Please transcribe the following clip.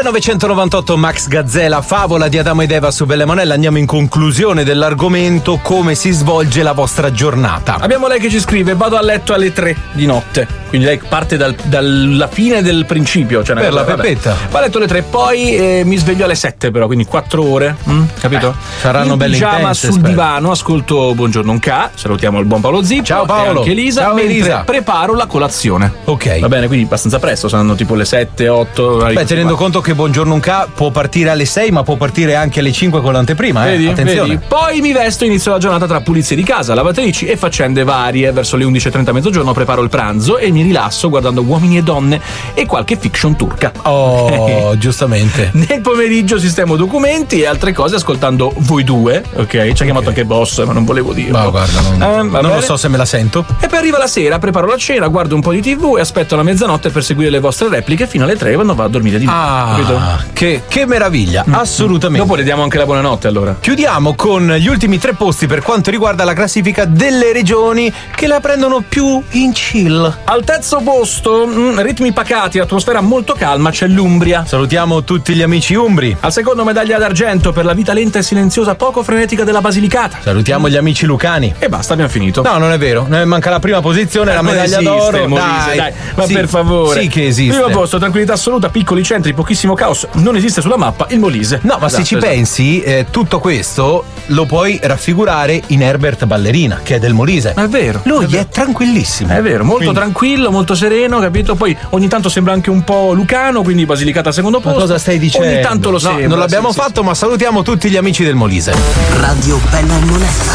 1998 Max Gazzela, favola di Adamo ed Eva su Bella Monella. Andiamo in conclusione dell'argomento: come si svolge la vostra giornata. Abbiamo lei che ci scrive: vado a letto alle 3 di notte. Quindi lei parte dalla fine del principio, cioè per la Peppetta. Va a letto alle 3, poi mi sveglio alle 7 però, quindi 4 ore, capito? Saranno belle intense. In pigiama sul divano ascolto Buongiorno un K, salutiamo il buon Paolo Zippo. Ciao Paolo. E anche Elisa. Ciao Elisa. Preparo la colazione. Ok. Va bene, quindi abbastanza presto, saranno tipo le 7, 8. Beh, tenendo conto che Buongiorno un K può partire alle 6, ma può partire anche alle 5 con l'anteprima, Vedi? Attenzione. Vedi? Poi mi vesto e inizio la giornata tra pulizie di casa, lavatrici e faccende varie. Verso le 11:30 a mezzogiorno preparo il pranzo e mi rilasso guardando Uomini e Donne e qualche fiction turca. Oh, giustamente. Nel pomeriggio sistemo documenti e altre cose ascoltando voi due, ok? Ci ha chiamato anche Boss, ma non volevo dirlo. Ma guarda, non lo so se me la sento. E poi arriva la sera, preparo la cena, guardo un po' di TV e aspetto la mezzanotte per seguire le vostre repliche fino alle 3 quando vado a dormire di nuovo. Che meraviglia, assolutamente. Dopo le diamo anche la buonanotte allora. Chiudiamo con gli ultimi 3 posti per quanto riguarda la classifica delle regioni che la prendono più in chill. Al terzo posto, ritmi pacati, atmosfera molto calma, c'è l'Umbria. Salutiamo tutti gli amici umbri. Al secondo, medaglia d'argento per la vita lenta e silenziosa, poco frenetica della Basilicata. Salutiamo gli amici lucani. E basta, abbiamo finito. No, non è vero, manca la prima posizione, la medaglia d'oro. Molise, dai, ma sì, per favore. Sì che esiste. Primo posto, tranquillità assoluta, piccoli centri, pochissimo caos. Non esiste sulla mappa il Molise. No, ma se ci pensi, tutto questo lo puoi raffigurare in Herbert Ballerina, che è del Molise. È vero. Lui è tranquillissimo. È vero, molto tranquillo, molto sereno, capito? Poi ogni tanto sembra anche un po' lucano, quindi Basilicata al secondo posto. Ma cosa stai dicendo? Ogni tanto lo sembra. Non l'abbiamo fatto, ma salutiamo tutti gli amici del Molise. Radio Bella Monella.